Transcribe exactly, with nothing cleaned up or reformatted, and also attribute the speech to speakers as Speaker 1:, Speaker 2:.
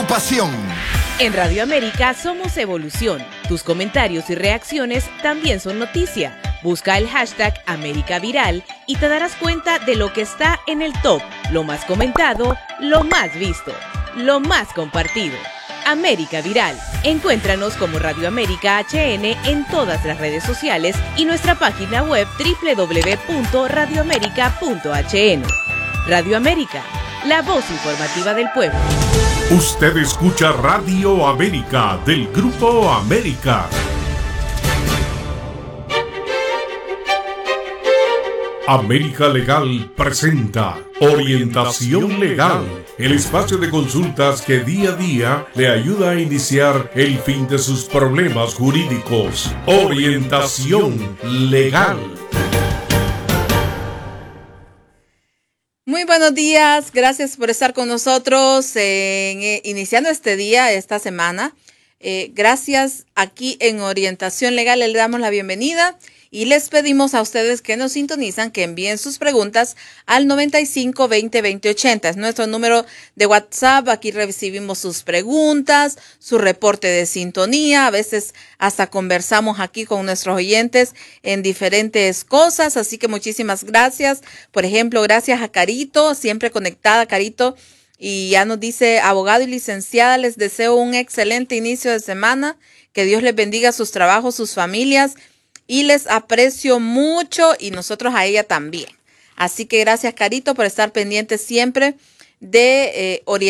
Speaker 1: pasión.
Speaker 2: En Radio América somos evolución. Tus comentarios y reacciones también son noticia. Busca el hashtag América Viral y te darás cuenta de lo que está en el top, lo más comentado, lo más visto, lo más compartido. América Viral. Encuéntranos como Radio América H N en todas las redes sociales y nuestra página web doble u doble u doble u punto radio américa punto h n. Radio América, la voz informativa del pueblo.
Speaker 3: Usted escucha Radio América del Grupo América. América Legal presenta Orientación Legal, el espacio de consultas que día a día le ayuda a iniciar el fin de sus problemas jurídicos. Orientación Legal.
Speaker 4: Muy buenos días, gracias por estar con nosotros en, eh, iniciando este día, esta semana. Eh, gracias aquí en Orientación Legal, le damos la bienvenida y les pedimos a ustedes que nos sintonizan, que envíen sus preguntas al noventa y cinco veinte veinte ochenta. Es nuestro número de WhatsApp. Aquí recibimos sus preguntas, su reporte de sintonía. A veces hasta conversamos aquí con nuestros oyentes en diferentes cosas. Así que muchísimas gracias. Por ejemplo, gracias a Carito, siempre conectada, Carito. Y ya nos dice, abogado y licenciada, les deseo un excelente inicio de semana. Que Dios les bendiga sus trabajos, sus familias. Y les aprecio mucho y nosotros a ella también. Así que gracias, Carito, por estar pendiente siempre de eh, orientación.